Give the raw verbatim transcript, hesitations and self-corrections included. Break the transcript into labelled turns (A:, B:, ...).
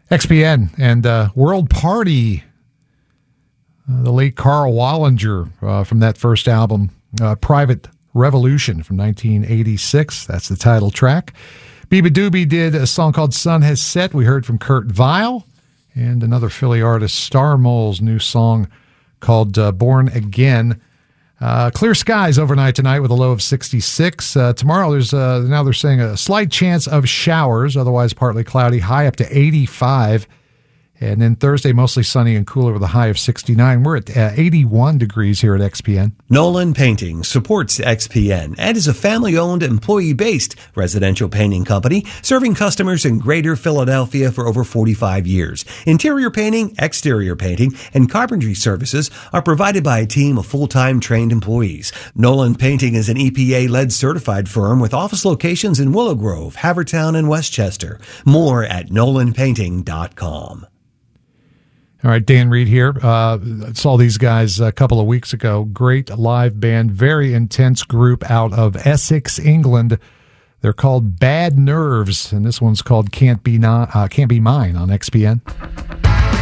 A: X P N and uh, World Party. Uh, the late Carl Wallinger uh, from that first album, uh, Private Revolution from nineteen eighty-six. That's the title track. Biba Doobie did a song called Sun Has Set. We heard from Kurt Vile. And another Philly artist, Star Mole's new song called uh, Born Again. Uh, clear skies overnight tonight with a low of sixty-six. Uh, tomorrow, there's uh, now they're saying a slight chance of showers, otherwise partly cloudy, high up to eighty-five. And then Thursday, mostly sunny and cooler with a high of sixty-nine. We're at uh, eighty-one degrees here at X P N.
B: Nolan Painting supports X P N and is a family-owned, employee-based residential painting company serving customers in greater Philadelphia for over forty-five years. Interior painting, exterior painting, and carpentry services are provided by a team of full-time trained employees. Nolan Painting is an E P A-led certified firm with office locations in Willow Grove, Havertown, and Westchester. More at nolan painting dot com.
A: All right, Dan Reed here. Uh, saw these guys a couple of weeks ago. Great live band, very intense group out of Essex, England. They're called Bad Nerves, and this one's called Can't Be Not, uh, Can't Be Mine on X P N.